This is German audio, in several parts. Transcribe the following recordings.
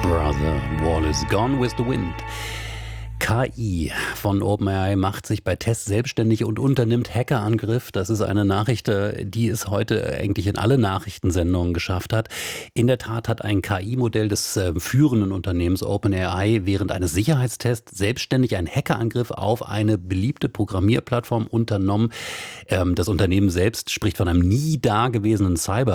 Brother, Wall is gone with the wind. KI von OpenAI macht sich bei Tests selbstständig und unternimmt Hackerangriff. Das ist eine Nachricht, die es heute eigentlich in alle Nachrichtensendungen geschafft hat. In der Tat hat ein KI-Modell des führenden Unternehmens OpenAI während eines Sicherheitstests selbstständig einen Hackerangriff auf eine beliebte Programmierplattform unternommen. Das Unternehmen selbst spricht von einem nie dagewesenen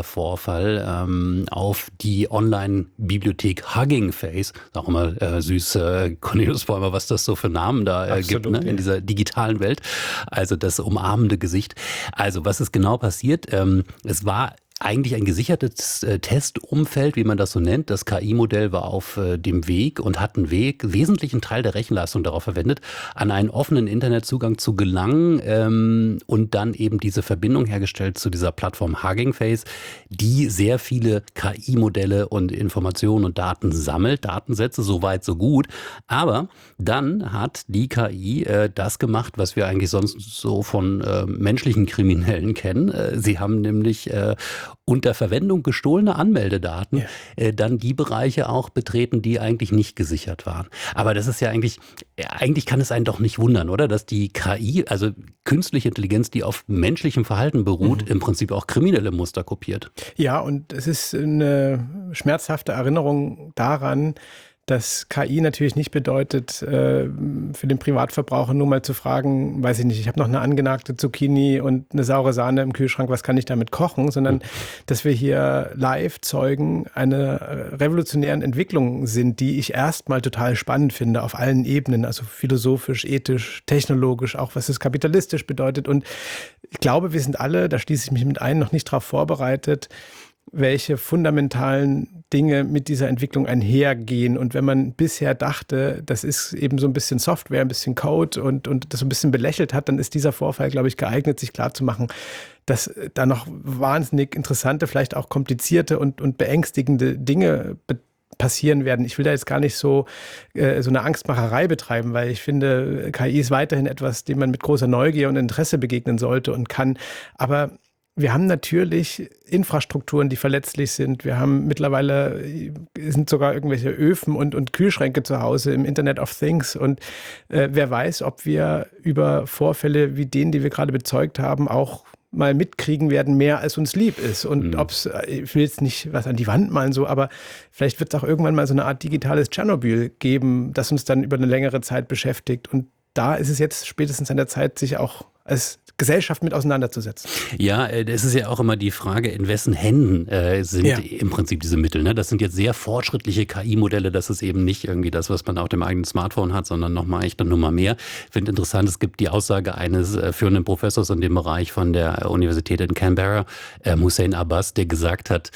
Cybervorfall auf die Online-Bibliothek Hugging Face. Ist auch immer süß, Cornelius Bäumer, was das so für Namen da Absolut, gibt, ne? In dieser digitalen Welt. Also das umarmende Gesicht. Also was ist genau passiert? Es war eigentlich ein gesichertes Testumfeld, wie man das so nennt. Das KI-Modell war auf dem Weg und hat einen wesentlichen Teil der Rechenleistung darauf verwendet, an einen offenen Internetzugang zu gelangen und dann eben diese Verbindung hergestellt zu dieser Plattform Hugging Face, die sehr viele KI-Modelle und Informationen und Daten sammelt, Datensätze, so weit, so gut. Aber dann hat die KI das gemacht, was wir eigentlich sonst so von menschlichen Kriminellen kennen. Sie haben nämlich unter Verwendung gestohlener Anmeldedaten dann die Bereiche auch betreten, die eigentlich nicht gesichert waren. Aber das ist ja eigentlich kann es einen doch nicht wundern, oder? Dass die KI, also künstliche Intelligenz, die auf menschlichem Verhalten beruht, im Prinzip auch kriminelle Muster kopiert. Ja, und es ist eine schmerzhafte Erinnerung daran, dass KI natürlich nicht bedeutet, für den Privatverbraucher nur mal zu fragen, weiß ich nicht, ich habe noch eine angenagte Zucchini und eine saure Sahne im Kühlschrank, was kann ich damit kochen, sondern dass wir hier live Zeugen einer revolutionären Entwicklung sind, die ich erstmal total spannend finde auf allen Ebenen, also philosophisch, ethisch, technologisch, auch was es kapitalistisch bedeutet. Und ich glaube, wir sind alle, da schließe ich mich mit ein, noch nicht darauf vorbereitet, welche fundamentalen Dinge mit dieser Entwicklung einhergehen. Und wenn man bisher dachte, das ist eben so ein bisschen Software, ein bisschen Code und das so ein bisschen belächelt hat, dann ist dieser Vorfall, glaube ich, geeignet, sich klarzumachen, dass da noch wahnsinnig interessante, vielleicht auch komplizierte und beängstigende Dinge passieren werden. Ich will da jetzt gar nicht so eine Angstmacherei betreiben, weil ich finde, KI ist weiterhin etwas, dem man mit großer Neugier und Interesse begegnen sollte und kann. Aber wir haben natürlich Infrastrukturen, die verletzlich sind. Wir haben mittlerweile, sind sogar irgendwelche Öfen und Kühlschränke zu Hause im Internet of Things. Und wer weiß, ob wir über Vorfälle wie den, die wir gerade bezeugt haben, auch mal mitkriegen werden, mehr als uns lieb ist. Und ob es, ich will jetzt nicht was an die Wand malen, so, aber vielleicht wird es auch irgendwann mal so eine Art digitales Tschernobyl geben, das uns dann über eine längere Zeit beschäftigt. Und da ist es jetzt spätestens an der Zeit, sich auch als Gesellschaft mit auseinanderzusetzen. Ja, es ist ja auch immer die Frage, in wessen Händen sind im Prinzip diese Mittel. Ne? Das sind jetzt sehr fortschrittliche KI-Modelle. Das ist eben nicht irgendwie das, was man auf dem eigenen Smartphone hat, sondern nochmal echt eine Nummer mehr. Ich finde interessant, es gibt die Aussage eines führenden Professors in dem Bereich von der Universität in Canberra, Hussein Abbas, der gesagt hat,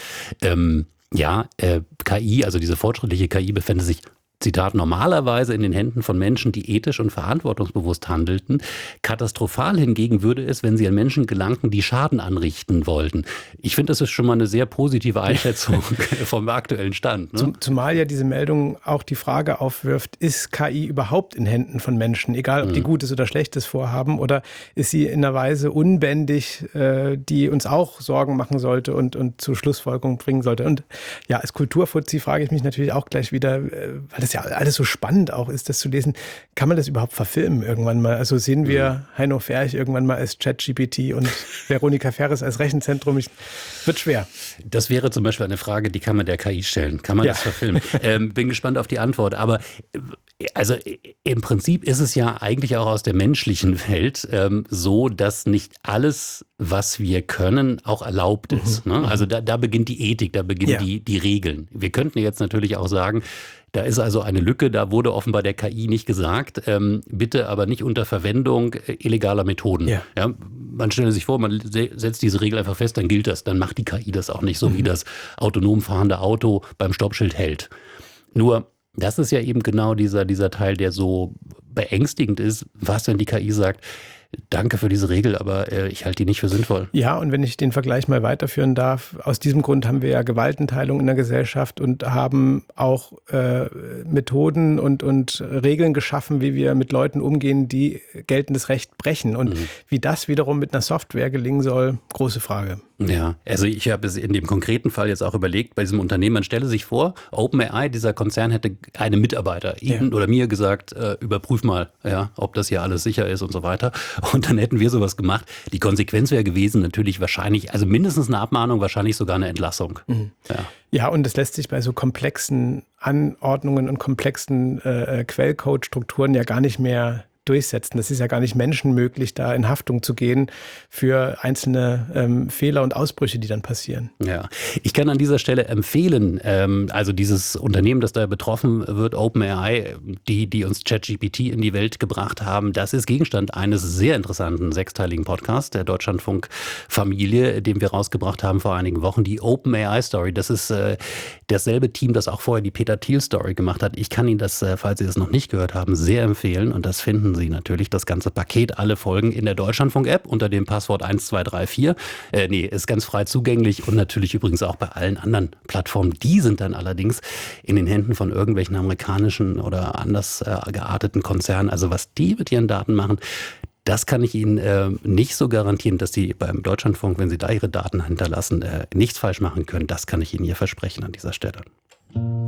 KI, also diese fortschrittliche KI befände sich, Zitat, normalerweise in den Händen von Menschen, die ethisch und verantwortungsbewusst handelten. Katastrophal hingegen würde es, wenn sie an Menschen gelangten, die Schaden anrichten wollten. Ich finde, das ist schon mal eine sehr positive Einschätzung vom aktuellen Stand. Ne? Zumal ja diese Meldung auch die Frage aufwirft, ist KI überhaupt in Händen von Menschen? Egal, ob die Gutes oder Schlechtes vorhaben, oder ist sie in einer Weise unbändig, die uns auch Sorgen machen sollte und zu Schlussfolgerungen bringen sollte. Und ja, als Kulturfuzzi frage ich mich natürlich auch gleich wieder, weil das ja alles so spannend auch ist, das zu lesen, kann man das überhaupt verfilmen irgendwann mal? Also sehen wir Heino Ferch irgendwann mal als ChatGPT und Veronika Ferres als Rechenzentrum? Wird schwer. Das wäre zum Beispiel eine Frage, die kann man der KI stellen. Kann man das verfilmen? Bin gespannt auf die Antwort. Aber also im Prinzip ist es ja eigentlich auch aus der menschlichen Welt so, dass nicht alles, was wir können, auch erlaubt ist. Ne? Also da beginnt die Ethik, da beginnen die Regeln. Wir könnten jetzt natürlich auch sagen, da ist also eine Lücke, da wurde offenbar der KI nicht gesagt, bitte aber nicht unter Verwendung illegaler Methoden. Ja, man stelle sich vor, man setzt diese Regel einfach fest, dann gilt das, dann macht die KI das auch nicht, so wie das autonom fahrende Auto beim Stoppschild hält. Nur, das ist ja eben genau dieser Teil, der so beängstigend ist, was, wenn die KI sagt, danke für diese Regel, aber ich halte die nicht für sinnvoll. Ja, und wenn ich den Vergleich mal weiterführen darf, aus diesem Grund haben wir ja Gewaltenteilung in der Gesellschaft und haben auch Methoden und Regeln geschaffen, wie wir mit Leuten umgehen, die geltendes Recht brechen. Und wie das wiederum mit einer Software gelingen soll, große Frage. Ja, also ich habe es in dem konkreten Fall jetzt auch überlegt, bei diesem Unternehmen, man stelle sich vor, OpenAI, dieser Konzern hätte einem Mitarbeiter, Ihnen oder mir gesagt, überprüf mal, ja, ob das hier alles sicher ist und so weiter. Und dann hätten wir sowas gemacht. Die Konsequenz wäre gewesen, natürlich wahrscheinlich, also mindestens eine Abmahnung, wahrscheinlich sogar eine Entlassung. Ja, und das lässt sich bei so komplexen Anordnungen und komplexen Quellcode-Strukturen ja gar nicht mehr durchsetzen. Das ist ja gar nicht menschenmöglich, da in Haftung zu gehen für einzelne Fehler und Ausbrüche, die dann passieren. Ja, ich kann an dieser Stelle empfehlen, also dieses Unternehmen, das da betroffen wird, OpenAI, die uns ChatGPT in die Welt gebracht haben, das ist Gegenstand eines sehr interessanten sechsteiligen Podcasts der Deutschlandfunk-Familie, den wir rausgebracht haben vor einigen Wochen, die OpenAI-Story. Das ist dasselbe Team, das auch vorher die Peter Thiel-Story gemacht hat. Ich kann Ihnen das, falls Sie das noch nicht gehört haben, sehr empfehlen und das finden Sie natürlich, das ganze Paket, alle Folgen in der Deutschlandfunk-App unter dem Passwort 1234. Ist ganz frei zugänglich und natürlich übrigens auch bei allen anderen Plattformen. Die sind dann allerdings in den Händen von irgendwelchen amerikanischen oder anders gearteten Konzernen. Also was die mit ihren Daten machen, das kann ich Ihnen nicht so garantieren, dass Sie beim Deutschlandfunk, wenn Sie da Ihre Daten hinterlassen, nichts falsch machen können. Das kann ich Ihnen hier versprechen an dieser Stelle.